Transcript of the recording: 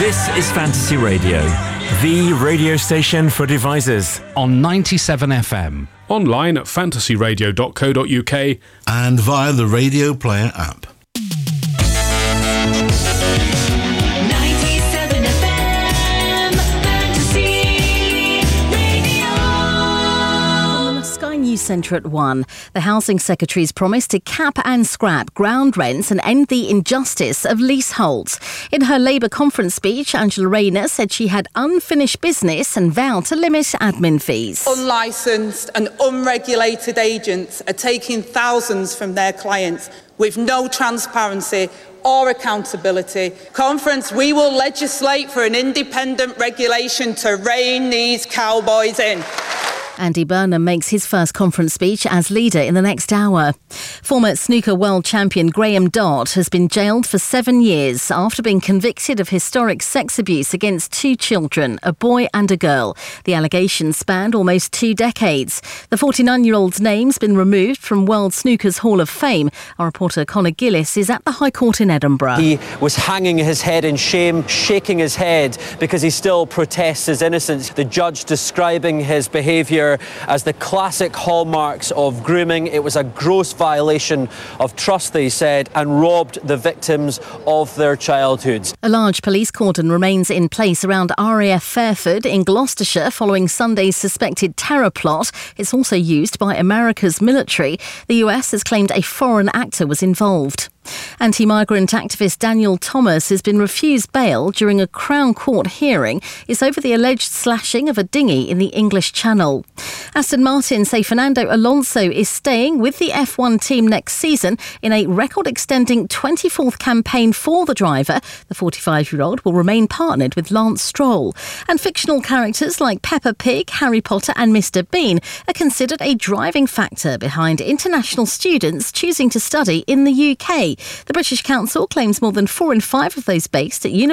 This is Fantasy Radio, the radio station for devisers. On 97 FM. Online at fantasyradio.co.uk. And via the Radio Player app. 97 FM, Fantasy Radio. From the Sky News Centre at 1, the Housing Secretary's promised to cap and scrap ground rents and end the injustice of leaseholds. In her Labour conference speech, Angela Rayner said she had unfinished business and vowed to limit admin fees. Unlicensed and unregulated agents are taking thousands from their clients with no transparency or accountability. Conference, we will legislate for an independent regulation to rein these cowboys in. Andy Burnham makes his first conference speech as leader in the next hour. Former snooker world champion Graham Dodd has been jailed for 7 years after being convicted of historic sex abuse against 2 children, a boy and a girl. The allegations spanned almost 2 decades. The 49-year-old's name's been removed from World Snooker's Hall of Fame. Our reporter Conor Gillis is at the High Court in Edinburgh. He was hanging his head in shame, shaking his head because he still protests his innocence. The judge describing his behaviour as the classic hallmarks of grooming. It was a gross violation of trust, they said, and robbed the victims of their childhoods. A large police cordon remains in place around RAF Fairford in Gloucestershire following Sunday's suspected terror plot. It's also used by America's military. The US has claimed a foreign actor was involved. Anti-migrant activist Daniel Thomas has been refused bail during a Crown Court hearing. It's over the alleged slashing of a dinghy in the English Channel. Aston Martin say Fernando Alonso is staying with the F1 team next season in a record-extending 24th campaign for the driver. The 45-year-old will remain partnered with Lance Stroll. And fictional characters like Peppa Pig, Harry Potter and Mr Bean are considered a driving factor behind international students choosing to study in the UK. The British Council claims more than 4 in 5 of those based at universities